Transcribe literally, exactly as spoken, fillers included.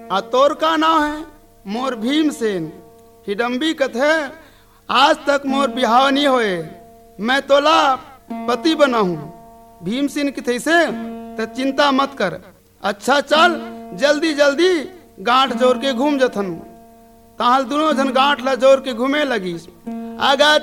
आ तोर का नाम है? मोर भीमसेन। हिडम्बी कथे आज तक मोर बिहाव नहीं होए, मैं तोला पति बना हूँ। भीमसेन की थैसे तो चिंता मत कर। अच्छा चल जल्दी जल्दी गांठ जोड़ के घूम जथन। ताहल दोनों जन गांठ ला जोड़ के घूमे लगी। आगा